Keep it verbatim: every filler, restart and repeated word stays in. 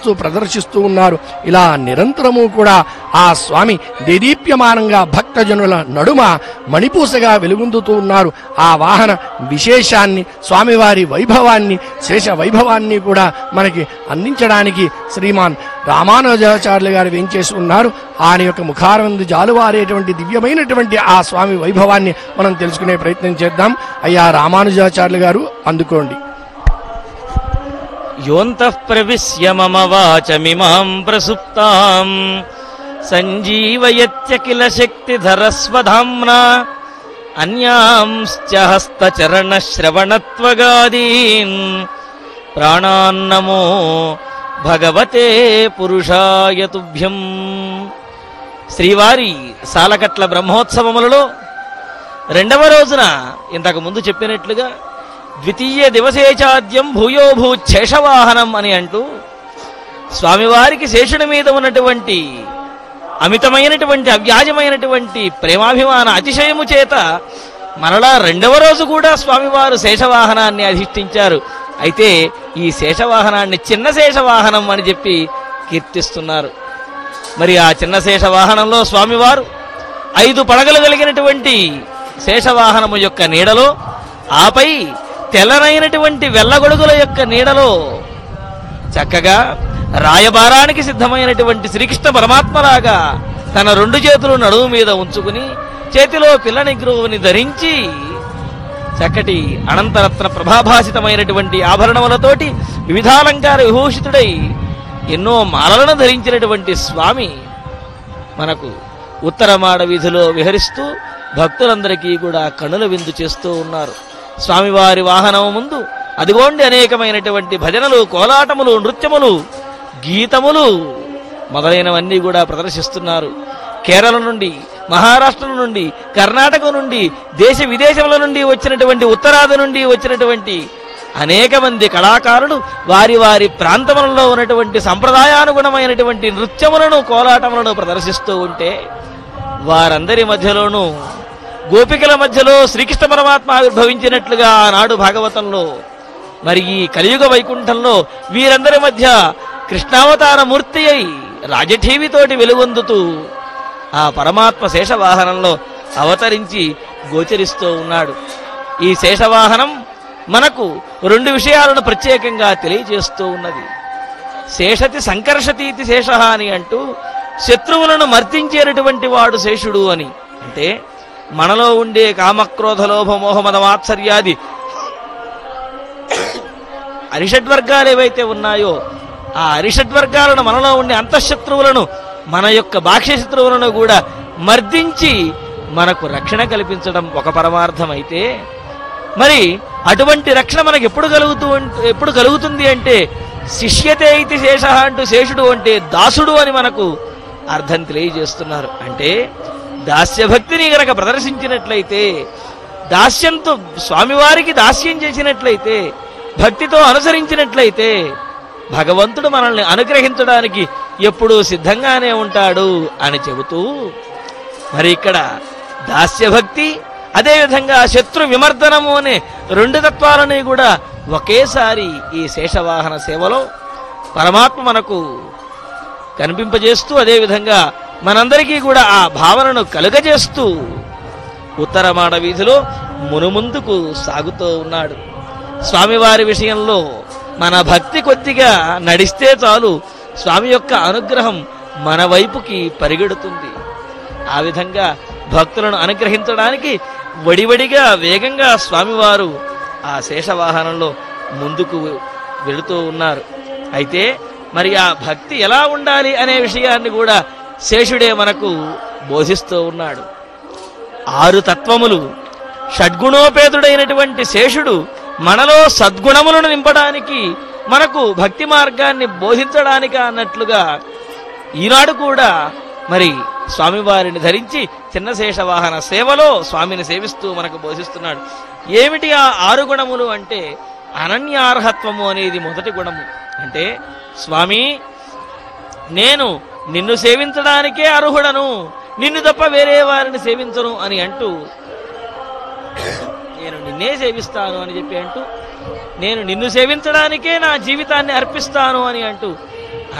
చేస్తూ ప్రదర్శిస్తూ ఉన్నారు. ఇలా నిరంతరము కూడా ఆ స్వామి దేదీప్యమానంగా భక్తజనుల నడుమ మణిపూసగా వెలుగొందుతూ ఉన్నారు. ఆ వాహన విశేషాన్ని, స్వామివారి వైభవాన్ని, శేష వైభవాన్ని కూడా మనకి అందించడానికి శ్రీమాన్ రామానుజాచార్యులు గారు వేంచేసి ఉన్నారు. ఆయన యొక్క ముఖారవింద జాలువారేటువంటి దివ్యమైనటువంటి ఆ స్వామి వైభవాన్ని మనం తెలుసుకునే ప్రయత్నం చేద్దాం. అయ్యా రామానుజాచార్యులు గారు అందుకోండి. యోంతః ప్రవిశ్య మమ వాచమిమాం ప్రసుప్తాం సంజీవయత్యఖిల శక్తిధరస్వధామ్నా అన్యాంశ్చ హస్తచరణ శ్రవణత్వగాదీన్ ప్రాణాన్నమో భగవతే పురుషాయ తుభ్యం. శ్రీవారి సాలకట్ల బ్రహ్మోత్సవములలో రెండవ రోజున ఇంతకు ముందు చెప్పినట్లుగా ద్వితీయ దివసేచాద్యం భూయోభూ శేషవాహనం అని అంటూ స్వామివారికి శేషుడి మీద ఉన్నటువంటి అమితమైనటువంటి అవ్యాజమైనటువంటి ప్రేమాభిమాన అతిశయము చేత మరలా రెండవ రోజు కూడా స్వామివారు శేషవాహనాన్ని అధిష్ఠించారు. అయితే ఈ శేషవాహనాన్ని చిన్న శేషవాహనం అని చెప్పి కీర్తిస్తున్నారు. మరి ఆ చిన్న శేషవాహనంలో స్వామివారు ఐదు పడగలు కలిగినటువంటి శేషవాహనము యొక్క నీడలో, ఆపై తెల్లనైనటువంటి వెల్లగొడుగుల యొక్క నీడలో చక్కగా రాయబారానికి సిద్ధమైనటువంటి శ్రీకృష్ణ పరమాత్మలాగా తన రెండు చేతులు నడుము మీద ఉంచుకుని చేతిలో పిల్ల నిగ్రహుని ధరించి చక్కటి అనంతరత్న ప్రభాభాసితమైనటువంటి ఆభరణములతోటి వివిధాలంకార విభూషితుడై ఎన్నో మాలలను ధరించినటువంటి స్వామి మనకు ఉత్తరమాడ వీధిలో విహరిస్తూ భక్తులందరికీ కూడా కనుల విందు చేస్తూ ఉన్నారు. స్వామివారి వాహనము ముందు అదిగోండి అనేకమైనటువంటి భజనలు, కోలాటములు, నృత్యములు, గీతములు మొదలైనవన్నీ కూడా ప్రదర్శిస్తున్నారు. కేరళ నుండి, మహారాష్ట్ర నుండి, కర్ణాటక నుండి, దేశ విదేశముల నుండి వచ్చినటువంటి, ఉత్తరాది నుండి వచ్చినటువంటి అనేక మంది కళాకారులు వారి వారి ప్రాంతములలో ఉన్నటువంటి సంప్రదాయానుగుణమైనటువంటి నృత్యములను, కోలాటములను ప్రదర్శిస్తూ ఉంటే వారందరి మధ్యలోనూ గోపికల మధ్యలో శ్రీకృష్ణ పరమాత్మ ఆవిర్భవించినట్లుగా ఆనాడు భాగవతంలో, మరి ఈ కలియుగ వైకుంఠంలో వీరందరి మధ్య కృష్ణావతార మూర్తి అయి రాజఠీవితోటి వెలుగొందుతూ ఆ పరమాత్మ శేషవాహనంలో అవతరించి గోచరిస్తూ ఉన్నాడు. ఈ శేషవాహనం మనకు రెండు విషయాలను ప్రత్యేకంగా తెలియజేస్తూ ఉన్నది. శేషతి సంకర్షతీతి శేష అని అంటూ శత్రువులను మర్దించేటటువంటి వాడు శేషుడు అని. అంటే మనలో ఉండే కామక్రోధ లోభ మోహ మద మాత్సర్యాది అరిషడ్వర్గాలు ఏవైతే ఉన్నాయో ఆ అరిషడ్వర్గాలను, మనలో ఉండే అంతఃశత్రువులను, మన యొక్క బాహ్య శత్రువులను కూడా మర్దించి మనకు రక్షణ కల్పించడం ఒక పరమార్థం అయితే, మరి అటువంటి రక్షణ మనకు ఎప్పుడు కలుగుతూ ఎప్పుడు కలుగుతుంది అంటే శిష్యతే ఇతి శేష అంటూ శేషుడు అంటే దాసుడు అని మనకు అర్థం తెలియజేస్తున్నారు. అంటే దాస్యభక్తిని గనక ప్రదర్శించినట్లయితే, దాస్యంతో స్వామివారికి దాస్యం చేసినట్లయితే, భక్తితో అనుసరించినట్లయితే భగవంతుడు మనల్ని అనుగ్రహించడానికి ఎప్పుడూ సిద్ధంగానే ఉంటాడు అని చెబుతూ, మరి ఇక్కడ దాస్యభక్తి అదేవిధంగా శత్రు విమర్దనము అనే రెండు తత్వాలని కూడా ఒకేసారి ఈ శేషవాహన సేవలో పరమాత్మ మనకు కనిపింపజేస్తూ, అదేవిధంగా మనందరికీ కూడా ఆ భావనను కలుగజేస్తూ ఉత్తరమాడ వీధిలో మునుముందుకు సాగుతూ ఉన్నాడు. స్వామివారి విషయంలో మన భక్తి కొద్దిగా నడిస్తే చాలు స్వామి యొక్క అనుగ్రహం మన వైపుకి పరిగెడుతుంది. ఆ విధంగా భక్తులను అనుగ్రహించడానికి వడివడిగా వేగంగా స్వామివారు ఆ శేషవాహనంలో ముందుకు వెళుతూ ఉన్నారు. అయితే మరి ఆ భక్తి ఎలా ఉండాలి అనే విషయాన్ని కూడా శేషుడే మనకు బోధిస్తూ ఉన్నాడు. ఆరు తత్వములు షడ్గుణోపేతుడైనటువంటి శేషుడు మనలో సద్గుణములను నింపడానికి, మనకు భక్తి మార్గాన్ని బోధించడానికి అన్నట్లుగా ఈనాడు కూడా మరి స్వామివారిని ధరించి చిన్న శేషవాహన సేవలో స్వామిని సేవిస్తూ మనకు బోధిస్తున్నాడు. ఏమిటి ఆ ఆరు గుణములు అంటే అనన్యార్హత్వము అనేది మొదటి గుణము. అంటే స్వామి, నేను నిన్ను సేవించడానికే అర్హుడను, నిన్ను తప్ప వేరే వారిని సేవించను అని అంటూ, నేను నిన్నే సేవిస్తాను అని చెప్పి అంటూ, నేను నిన్ను సేవించడానికే నా జీవితాన్ని అర్పిస్తాను అని అంటూ